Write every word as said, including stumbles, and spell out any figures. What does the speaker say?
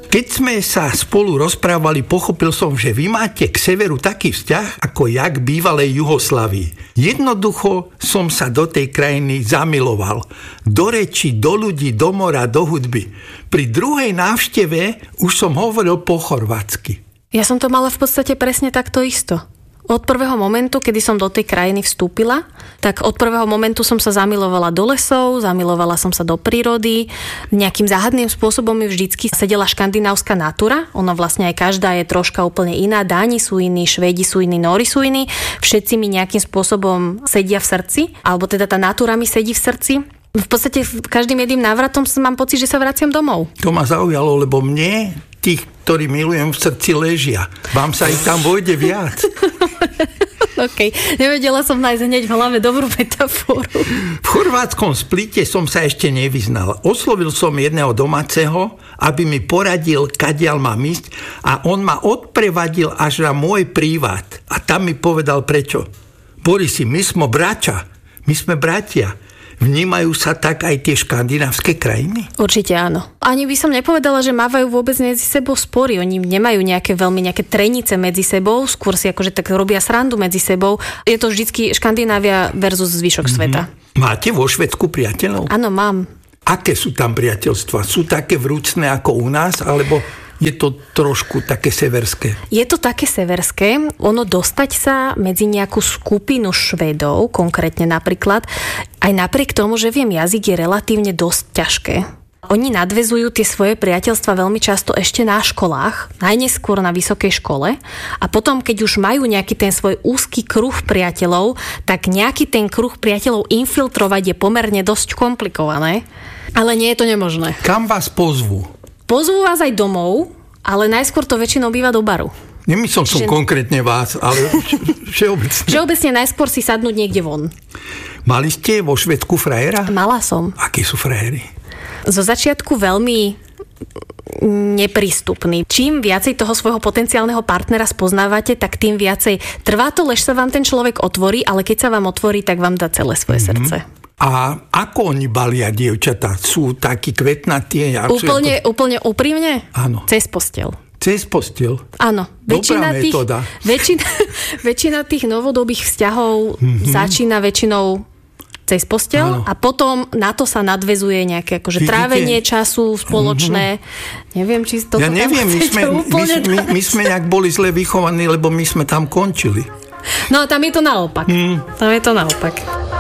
Keď sme sa spolu rozprávali, pochopil som, že vy máte k severu taký vzťah, ako ja k bývalej Juhoslávii. Jednoducho som sa do tej krajiny zamiloval. Do reči, do ľudí, do mora, do hudby. Pri druhej návšteve už som hovoril po chorvátsky. Ja som to mala v podstate presne takto isto. Od prvého momentu, kedy som do tej krajiny vstúpila, tak od prvého momentu som sa zamilovala do lesov, zamilovala som sa do prírody. Nejakým záhadným spôsobom mi vždycky sedela škandinávska natúra. Ono vlastne aj každá je troška úplne iná. Dáni sú iní, Švédi sú iní, Nóri sú iní. Všetci mi nejakým spôsobom sedia v srdci, alebo teda tá natúra mi sedí v srdci. V podstate každým jedným návratom mám pocit, že sa vraciam domov. To ma zaujalo, lebo mne tých, ktorí milujem, v srdci ležia. Vám sa ich tam vojde viac. OK, nevedela som nájsť hneď v hlave dobrú metaforu. V chorvátskom Splite som sa ešte nevyznal. Oslovil som jedného domáceho, aby mi poradil, kadiaľ mám ísť, a on ma odprevadil až na môj prívát. A tam mi povedal prečo. Borisi, my sme bratia. My sme bratia. Vnímajú sa tak aj tie škandinávske krajiny? Určite áno. Ani by som nepovedala, že mávajú vôbec medzi sebou spory. Oni nemajú nejaké veľmi nejaké trenice medzi sebou, skôr si akože tak robia srandu medzi sebou. Je to vždycky Škandinávia versus zvyšok mm-hmm. sveta. Máte vo Švédsku priateľov? Áno, mám. Aké sú tam priateľstva? Sú také vrúcne ako u nás, alebo je to trošku také severské? Je to také severské. Ono dostať sa medzi nejakú skupinu Švédov, konkrétne napríklad, aj napriek tomu, že viem jazyk, je relatívne dosť ťažké. Oni nadväzujú tie svoje priateľstva veľmi často ešte na školách, najneskôr na vysokej škole, a potom, keď už majú nejaký ten svoj úzky kruh priateľov, tak nejaký ten kruh priateľov infiltrovať je pomerne dosť komplikované, ale nie je to nemožné. Kam vás pozvú? Pozvú vás aj domov, ale najskôr to väčšinou býva do baru. Nemyslel som Čiže... konkrétne vás, ale všeobecne. Všeobecne najskôr si sadnúť niekde von. Mali ste vo Švédsku frajera? Mala som. Akí sú frajeri? Zo začiatku veľmi neprístupný. Čím viacej toho svojho potenciálneho partnera spoznávate, tak tým viacej trvá to, lež sa vám ten človek otvorí, ale keď sa vám otvorí, tak vám dá celé svoje mm-hmm. srdce. A ako oni balia dievčatá? Sú takí kvetnatí? Úplne, to... úplne úprimne? Áno. Cez posteľ. Cez posteľ? Áno. Väčšina tých, väčšina, väčšina tých novodobých vzťahov mm-hmm. začína väčšinou cez posteľ. Áno. A potom na to sa nadväzuje nejaké akože trávenie času spoločné. Mm-hmm. Neviem, či to ja neviem, my sme, my, my, my sme nejak boli zle vychovaní, lebo my sme tam končili. No a tam je to naopak. Mm. Tam je to naopak.